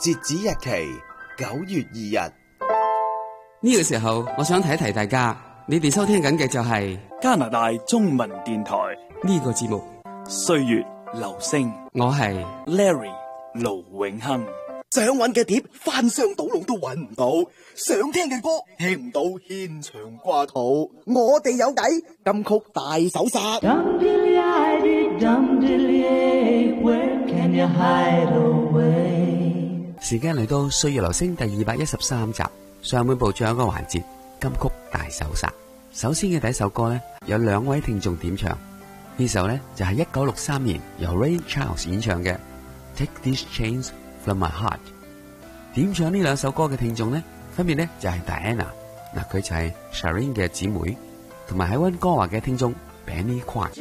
截止日期9月2日。 呢個時候，我想提一提大家，你哋收聽緊嘅就係加拿大中文電台呢個節目 《歲月留聲》， 我係 Larry 盧永亨。 想揾嘅碟翻箱倒籠都揾唔到，想聽嘅歌聽唔到，牽腸掛肚。我哋有計，金曲大搜殺。 時間嚟到《歲月留聲》第213集，上半部仲有一個環節金曲大搜殺。首先嘅第一首歌呢，有兩位聽眾點唱，呢首呢，就係1963年由 Ray Charles 演唱嘅 Take These Chains From My Heart。點唱呢兩首歌嘅聽眾呢，分別呢就係 Diana， 嗱佢就係 Shireen 嘅姊妹，同埋喺溫哥華嘅聽眾 Benny Kwan。